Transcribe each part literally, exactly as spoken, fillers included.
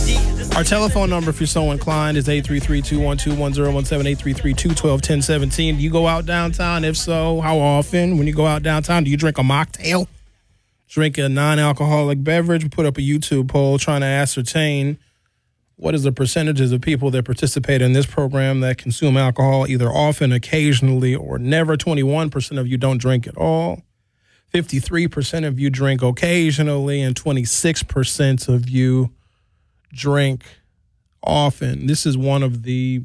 Our telephone number, if you're so inclined, is eight three three, two one two, one zero one seven, eight three three, two one two, one zero one seven. Do you go out downtown? If so, how often? When you go out downtown, do you drink a mocktail? Drink a non-alcoholic beverage? We put up a YouTube poll trying to ascertain what is the percentages of people that participate in this program that consume alcohol either often, occasionally, or never. twenty-one percent of you don't drink at all. fifty-three percent of you drink occasionally, and twenty-six percent of you drink often. This is one of the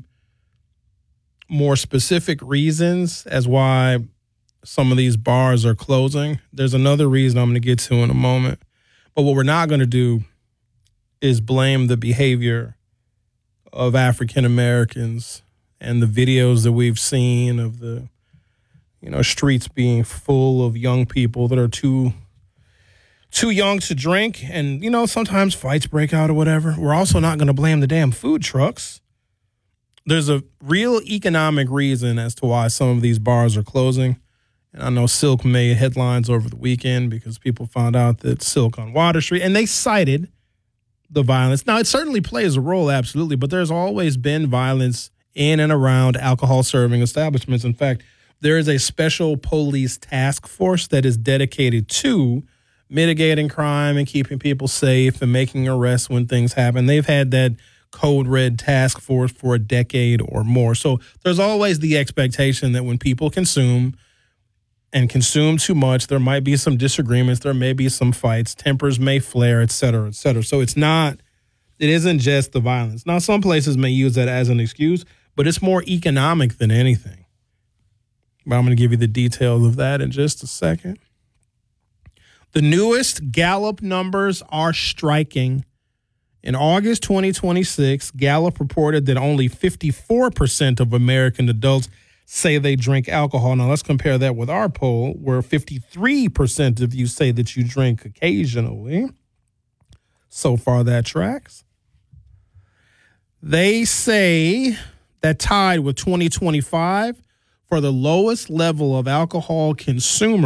more specific reasons as why some of these bars are closing. There's another reason I'm going to get to in a moment. But what we're not going to do is blame the behavior of African Americans and the videos that we've seen of the, you know, streets being full of young people that are too too young to drink. And, you know, sometimes fights break out or whatever. We're also not going to blame the damn food trucks. There's a real economic reason as to why some of these bars are closing. And I know Silk made headlines over the weekend because people found out that Silk on Water Street, and they cited the violence. Now, it certainly plays a role, absolutely, but there's always been violence in and around alcohol serving establishments. In fact, there is a special police task force that is dedicated to mitigating crime and keeping people safe and making arrests when things happen. They've had that code red task force for a decade or more. So there's always the expectation that when people consume and consume too much, there might be some disagreements, there may be some fights, tempers may flare, et cetera, et cetera. So it's not, it isn't just the violence. Now, some places may use that as an excuse, but it's more economic than anything. But I'm going to give you the details of that in just a second. The newest Gallup numbers are striking. In August twenty twenty-six, Gallup reported that only fifty-four percent of American adults say they drink alcohol. Now, let's compare that with our poll, where fifty-three percent of you say that you drink occasionally. So far, that tracks. They say that tied with twenty twenty-five for the lowest level of alcohol consumer